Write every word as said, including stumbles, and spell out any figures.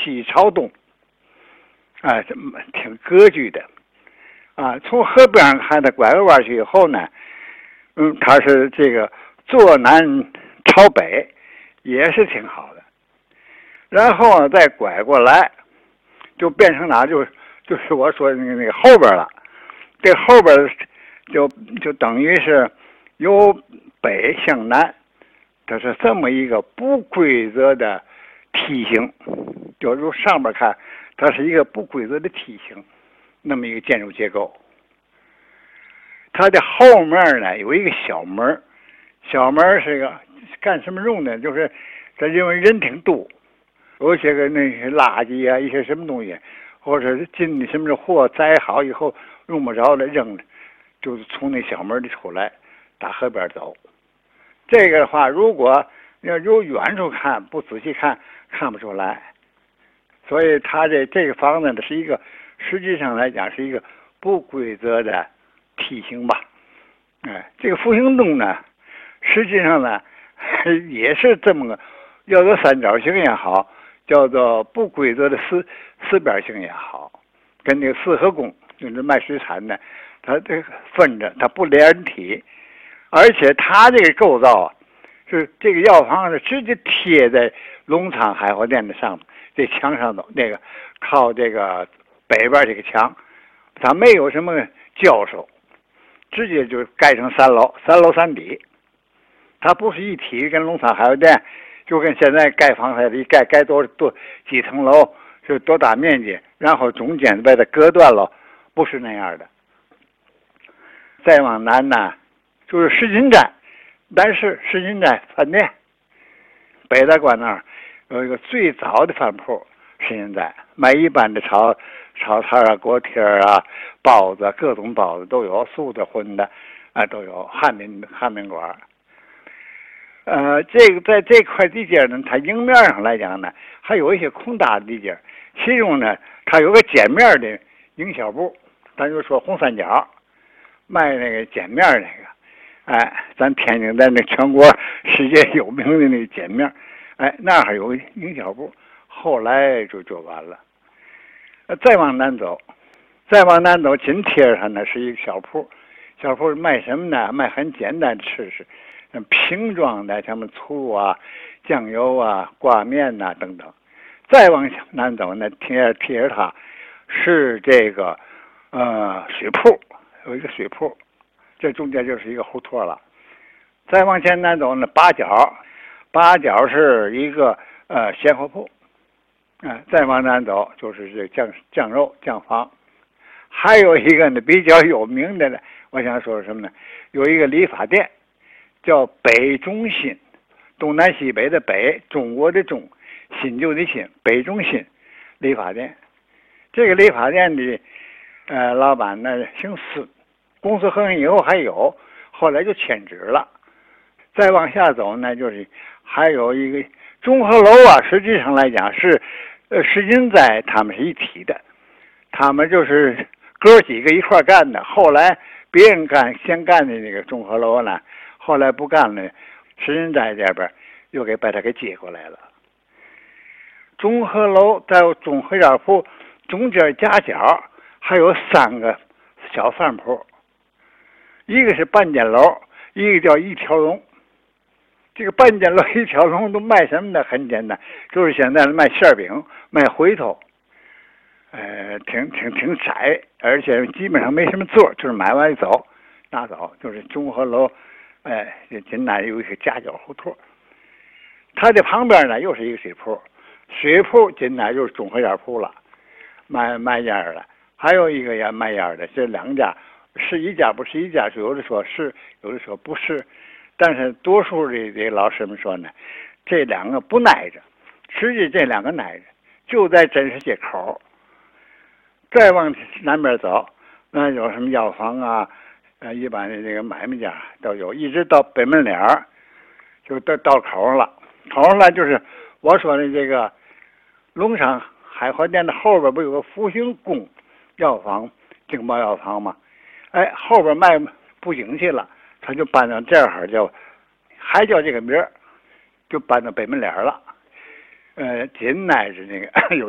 西朝东，啊，这么挺格局的，啊，从河边上看，它拐个弯去以后呢，嗯，它是这个坐南朝北，也是挺好的。然后呢，再拐过来，就变成哪？就是就是我说的那个那个后边了。这后边就就等于是由北向南，它是这么一个不规则的梯形。就如上边看，它是一个不规则的梯形，那么一个建筑结构。它的后面呢有一个小门，小门是个干什么用的？就是它因为人挺多，有些个那些垃圾啊，一些什么东西，或者是进的什么货摘好以后用不着了扔，就是从那小门里出来，打河边走。这个的话，如果要由远处看，不仔细看，看不出来。所以它这这个房子呢，是一个实际上来讲是一个不规则的梯形吧。哎，这个复兴洞呢，实际上呢也是这么个，叫做三角形也好，叫做不规则的四四边形也好，跟那个四合宫就是卖水产的，它这个分着，它不连体，而且它这个构造啊，是这个药房是直接贴在隆昌海货店的上面，这墙上头那个靠这个北边这个墙，它没有什么交手，直接就盖成三楼，三楼三底，它不是一体，跟隆昌海货店就跟现在盖房子一盖盖多多几层楼是多大面积，然后中间把它隔断了，不是那样的。再往南呢，就是石金寨，但是石金寨饭店，北大关那儿有一个最早的饭铺，石金寨卖一般的炒炒菜啊、锅贴啊、包子，各种包子都有，素的、荤的啊都有，汉民汉民馆。呃，这个在这块地界呢，它迎面上来讲呢，还有一些空大的地界，其中呢，它有个剪面的营销部，咱就说红三角卖那个剪面那个，哎，咱天津在那全国世界有名的那个剪面，哎，那还有个营销部，后来就就完了。再往南走，再往南走，紧贴上呢是一个小铺，小铺卖什么呢？卖很简单的吃食。瓶装的什么醋啊、酱油啊、挂面呐、啊、等等。再往南走呢，贴贴着它是这个呃水铺，有一个水铺，这中间就是一个胡同了。再往前南走呢，八角，八角是一个呃鲜货铺。啊、呃，再往南走就是这酱酱肉酱房。还有一个呢比较有名的呢，我想说什么呢？有一个理发店。叫北中新，东南西北的北，中国的中，新旧的新，北中新理发店。这个理发店的呃老板呢姓孙，公司合营以后还有，后来就迁址了。再往下走呢，就是还有一个中和楼啊，实际上来讲是呃石金斋他们是一体的，他们就是哥几个一块干的。后来别人干先干的那个中和楼呢。后来不干了，石金斋这边又给把他给接过来了。中和楼在中和药铺中间夹角还有三个小饭铺，一个是半间楼，一个叫一条龙。这个半间楼一条龙都卖什么呢？很简单，就是现在卖馅饼、卖回头，呃，挺挺挺窄，而且基本上没什么座，就是买完走拿走，就是中和楼。哎，这紧南有一个夹角胡同，它的旁边呢又是一个水铺，水铺紧南就是中和烟铺了，卖卖烟的，还有一个也卖烟的，这两家是一家不是一家，有的说是，有的说不是，但是多数的这老师们说呢，这两个不挨着，实际这两个挨着，就在真实街口。再往南边走，那有什么药房啊？呃，一般的这个买卖家都有，一直到北门脸儿，就到到口上了。口上了就是我说的这个龙昌海货店的后边不有个复兴宫药房、经贸药房吗？哎，后边卖不景气了，他就搬到这儿叫，还叫这个名儿，就搬到北门脸了。呃，紧挨着那个有。